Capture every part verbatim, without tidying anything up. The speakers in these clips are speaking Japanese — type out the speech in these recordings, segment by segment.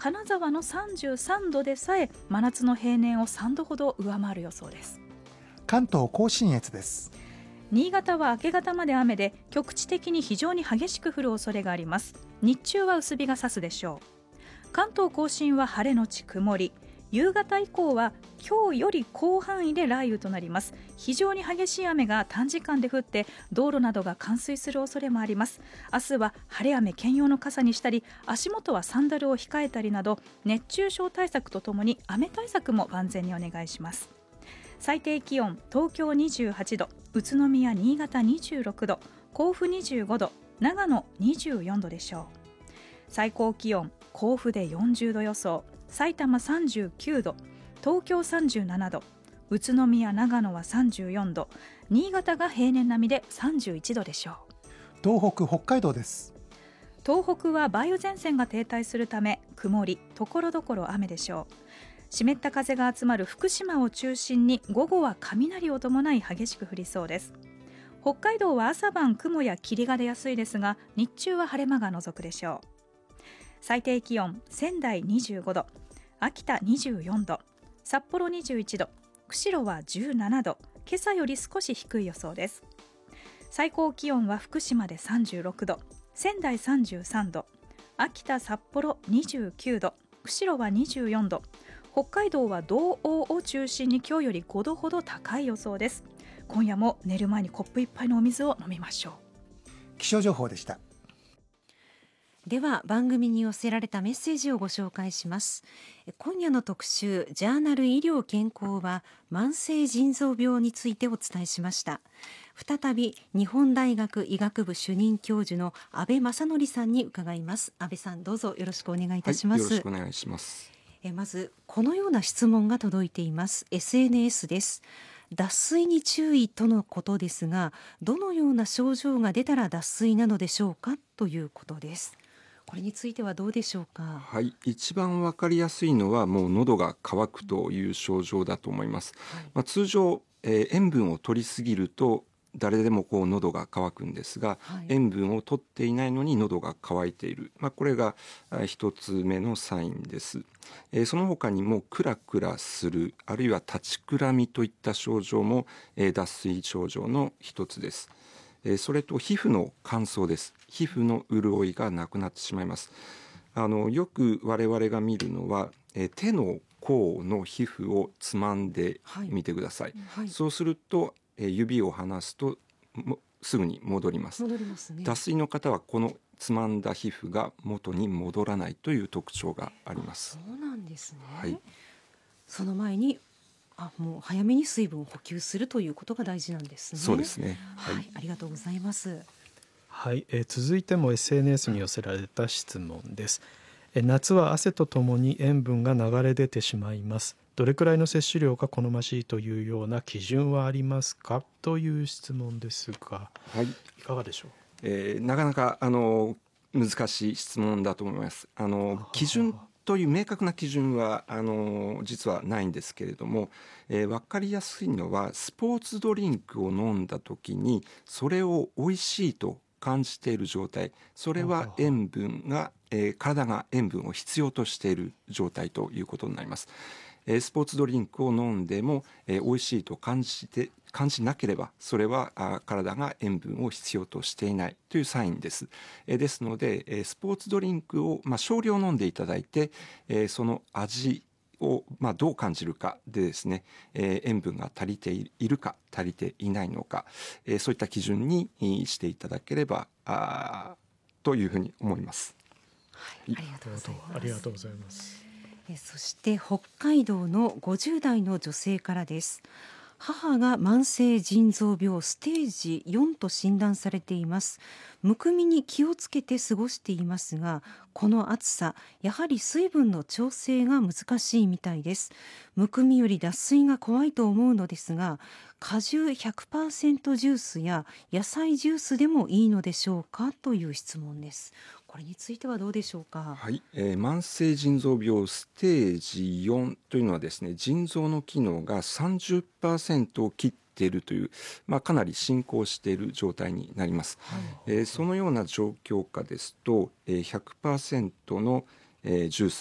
金沢のさんじゅうさんどでさえ真夏の平年をさんどほど上回る予想です。 関東甲信越です。 新潟は明け方まで雨で局地的に非常に激しく降る恐れがあります。日中は薄日が差すでしょう。関東甲信は晴れのち曇り、夕方以降は今日より広範囲で雷雨となります。非常に激しい雨が短時間で降って道路などが冠水する恐れもあります。明日は晴れ雨兼用の傘にしたり、足元はサンダルを控えたりなど、熱中症対策とともに雨対策も万全にお願いします。最低気温、東京にじゅうはちど、宇都宮、新潟にじゅうろくど、甲府にじゅうごど、長野にじゅうよんどでしょう。最高気温、甲府でよんじゅうど予想、埼玉さんじゅうきゅうど、東京さんじゅうななど、宇都宮、長野はさんじゅうよんど、新潟が平年並みでさんじゅういちどでしょう。 東北、北海道です。 東北は梅雨前線が停滞するため曇り、ところどころ雨でしょう。湿った風が集まる福島を中心に午後は雷を伴い激しく降りそうです。北海道は朝晩雲や霧が出やすいですが、日中は晴れ間が除くでしょう。最低気温、仙台にじゅうごど、秋田にじゅうよんど、札幌にじゅういちど、釧路はじゅうななど、今朝より少し低い予想です。最高気温は福島でさんじゅうろくど、仙台さんじゅうさんど、秋田、札幌にじゅうきゅうど、釧路はにじゅうよんど、北海道は道央を中心に今日よりごどほど高い予想です。今夜も寝る前にコップ一杯のお水を飲みましょう。気象情報でした。 では番組に寄せられたメッセージをご紹介します。今夜の特集、ジャーナル医療健康は慢性腎臓病についてお伝えしました。再び日本大学医学部主任教授の安倍正則さんに伺います。安倍さん、どうぞよろしくお願いいたします。 はい、よろしくお願いします。 えまずこのような質問が届いています。 エスエヌエス です。脱水に注意とのことですが、どのような症状が出たら脱水なのでしょうか、ということです。これについてはどうでしょうか。 はい、一番わかりやすいのはもう喉が渇くという症状だと思います。はい、まあ、通常、えー、塩分を取りすぎると誰でもこう喉が渇くんですが、はい、塩分を取っていないのに喉が渇いている、まあ、これが一つ目のサインです。えー、その他にもクラクラする、あるいは立ちくらみといった症状も、えー、脱水症状の一つです。えー、それと皮膚の乾燥です。皮膚の潤いがなくなってしまいます。あのよく我々が見るのは、えー、手の甲の皮膚をつまんでみてください。はいはい、そうすると指を離すとすぐに戻ります。 戻りますね。 脱水の方はこのつまんだ皮膚が元に戻らないという特徴があります。 そうなんですね。 はい、 その前にあもう早めに水分を補給するということが大事なんですね。 そうですね。 はい、はい、ありがとうございます。 はい、えー、続いても エスエヌエス に寄せられた質問です。え夏は汗とともに塩分が流れ出てしまいます。どれくらいの摂取量が好ましいというような基準はありますか、という質問ですが、はい、いかがでしょう。 えー、なかなかあの難しい質問だと思います。あの基準という明確な基準はあの実はないんですけれども、えー、分かりやすいのはスポーツドリンクを飲んだ時にそれを美味しいと感じている状態、それは塩分が、えー、体が塩分を必要としている状態ということになります。えー、スポーツドリンクを飲んでも、えー、美味しいと感じて感じなければ、それはあ体が塩分を必要としていないというサインです。えー、ですので、えー、スポーツドリンクを、まあ、少量飲んでいただいて、えー、その味を、まあ、どう感じるかでですね、えー、塩分が足りているか足りていないのか、えー、そういった基準にしていただければあというふうに思います。 はい、ありがとうございます。 ありがとうございます。 えそして北海道のごじゅう代の女性からです。母が慢性腎臓病ステージよんと診断されています。むくみに気をつけて過ごしていますが、この暑さやはり水分の調整が難しいみたいです。むくみより脱水が怖いと思うのですが、果汁 ひゃくパーセント ジュースや野菜ジュースでもいいのでしょうか、という質問です。これについてはどうでしょうか。 はい、えー、慢性腎臓病ステージよんというのはですね、腎臓の機能が さんじゅっパーセント を切っているという、まあ、かなり進行している状態になります。はい、えー、そのような状況下ですと、えー、ひゃくパーセント の、えー、ジュース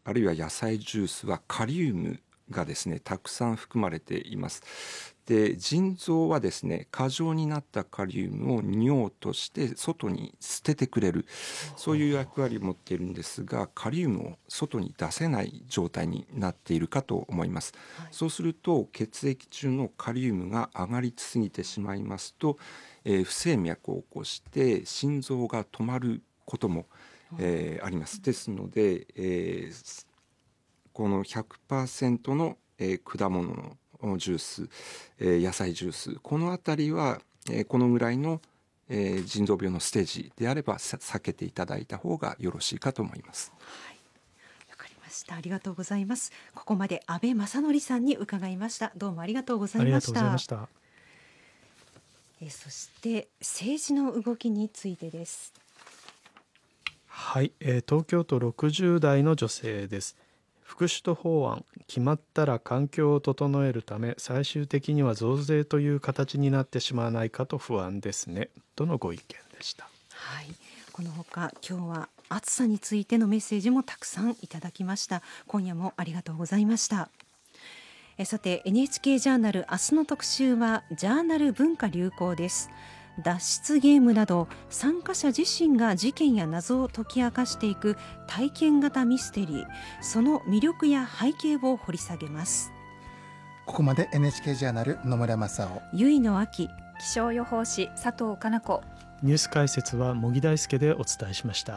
あるいは野菜ジュースはカリウムがですねたくさん含まれています。で腎臓はですね過剰になったカリウムを尿として外に捨ててくれる、そういう役割を持っているんですが、カリウムを外に出せない状態になっているかと思います、はい、そうすると血液中のカリウムが上がりすぎてしまいますと、えー、不整脈を起こして心臓が止まることも、えー、あります。ですので、えー、この ひゃくパーセント の、えー、果物のジュース、えー、野菜ジュース、このあたりは、えー、このぐらいの、えー、腎臓病のステージであれば避けていただいた方がよろしいかと思います。 はい、わかりました。ありがとうございます。ここまで安倍正則さんに伺いました。どうもありがとうございました。ありがとうございました。えそして政治の動きについてです。 はい、えー、東京都ろくじゅう代の女性です。副首都法案決まったら環境を整えるため最終的には増税という形になってしまわないかと不安ですねとのご意見でした。 はい、このほか今日は暑さについてのメッセージもたくさんいただきました。今夜もありがとうございました。えさて エヌエイチケー ジャーナル明日の特集はジャーナル文化流行です。脱出ゲームなど参加者自身が事件や謎を解き明かしていく体験型ミステリー、その魅力や背景を掘り下げます。 ここまで エヌエイチケー ジャーナル野村正夫、 ゆいのあき、 気象予報士佐藤かな子、 ニュース解説は茂木大輔でお伝えしました。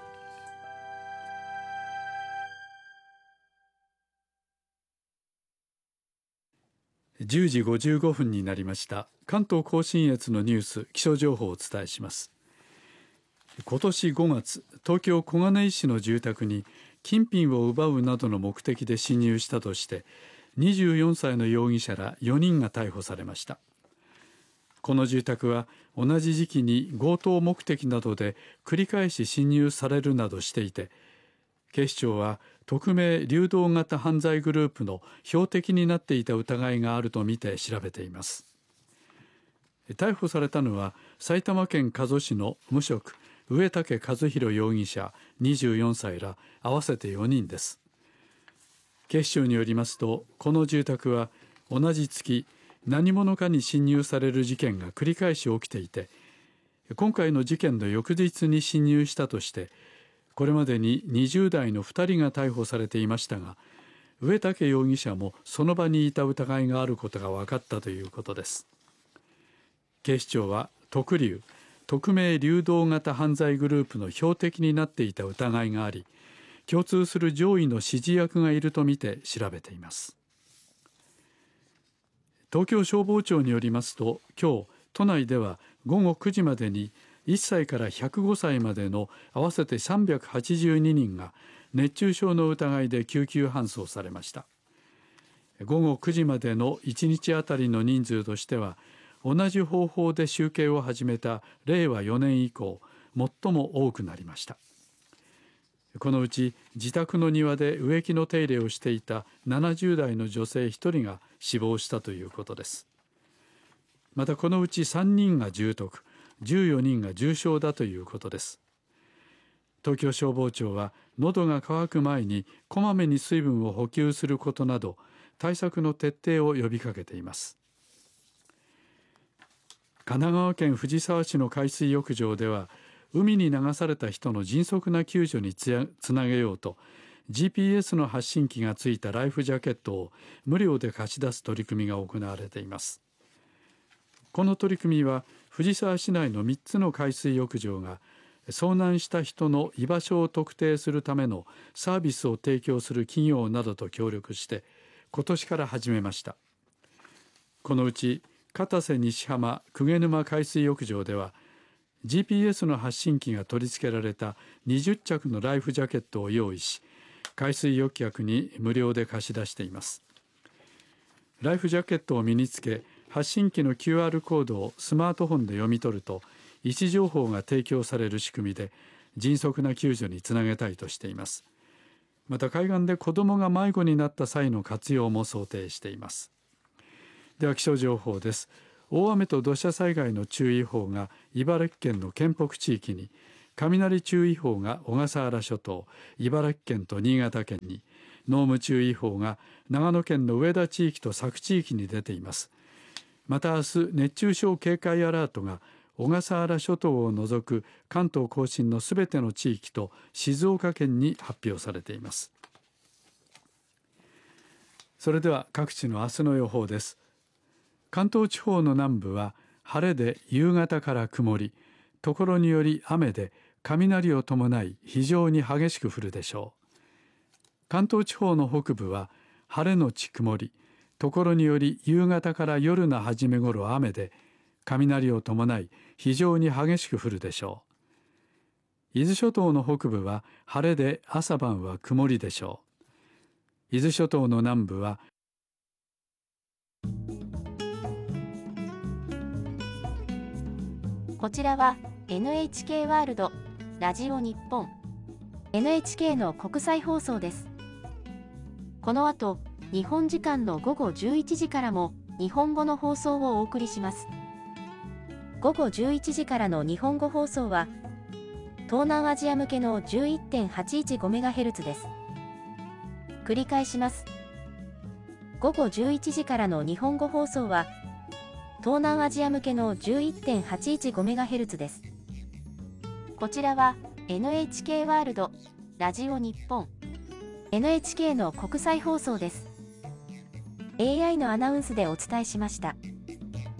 じゅうじごじゅうごふんになりました。関東甲信越のニュース、気象情報をお伝えします。今年ごがつ、東京小金井市の住宅に金品を奪うなどの目的で侵入したとしてにじゅうよんさいの容疑者らよにんが逮捕されました。この住宅は同じ時期に強盗目的などで繰り返し侵入されるなどしていて、警視庁は匿名流動型犯罪グループの標的になっていた疑いがあるとみて調べています。逮捕されたのは埼玉県加須市の無職上竹和弘容疑者にじゅうよんさいら合わせてよにんです。警視庁によりますと、この住宅は同じ月何者かに侵入される事件が繰り返し起きていて、今回の事件の翌日に侵入したとしてこれまでににじゅう代のふたりが逮捕されていましたが、上竹容疑者もその場にいた疑いがあることが分かったということです。警視庁は特流匿名流動型犯罪グループの標的になっていた疑いがあり、共通する上位の指示役がいるとみて調べています。東京消防庁によりますと、今日都内ではごごくじまでにいっさいからひゃくごさいまでの合わせてさんびゃくはちじゅうににんが熱中症の疑いで救急搬送されました。ごごくじまでのいちにちあたりの人数としては同じ方法で集計を始めたれいわよねん以降最も多くなりました。このうち自宅の庭で植木の手入れをしていたななじゅう代の女性ひとりが死亡したということです。またこのうちさんにんが重篤、じゅうよにんが重症だということです。東京消防庁は喉が渇く前にこまめに水分を補給することなど対策の徹底を呼びかけています。神奈川県藤沢市の海水浴場では海に流された人の迅速な救助につなげようと ジーピーエス の発信機がついたライフジャケットを無料で貸し出す取り組みが行われています。この取り組みは藤沢市内のみっつの海水浴場が遭難した人の居場所を特定するためのサービスを提供する企業などと協力して今年から始めました。このうち片瀬西浜鵠沼海水浴場では ジーピーエス の発信機が取り付けられたにじゅっちゃくのライフジャケットを用意し、海水浴客に無料で貸し出しています。ライフジャケットを身につけ、発信機の キューアール コードをスマートフォンで読み取ると位置情報が提供される仕組みで迅速な救助につなげたいとしています。また海岸で子どもが迷子になった際の活用も想定しています。では気象情報です。大雨と土砂災害の注意報が茨城県の県北地域に、 雷注意報が小笠原諸島、茨城県と新潟県に、濃霧注意報が長野県の上田地域と佐久地域に出ています。また明日、熱中症警戒アラートが小笠原諸島を除く関東甲信のすべての地域と静岡県に発表されています。それでは各地の明日の予報です。関東地方の南部は晴れで夕方から曇り、ところにより雨で雷を伴い非常に激しく降るでしょう。関東地方の北部は晴れのち曇り、ところにより夕方から夜の初めごろ雨で雷を伴い非常に激しく降るでしょう。伊豆諸島の北部は晴れで朝晩は曇りでしょう。伊豆諸島の南部はこちらは エヌエイチケー ワールドラジオ日本 エヌエイチケー の国際放送です。この後、日本時間の午後じゅういちじからも日本語の放送をお送りします。午後じゅういちじからの日本語放送は東南アジア向けの じゅういってんはちいちごメガヘルツ です。繰り返します。午後じゅういちじからの日本語放送は東南アジア向けの じゅういってんはちいちごメガヘルツ です。こちらは エヌエイチケー ワールドラジオ日本 エヌエイチケー の国際放送です。エーアイ のアナウンスでお伝えしました。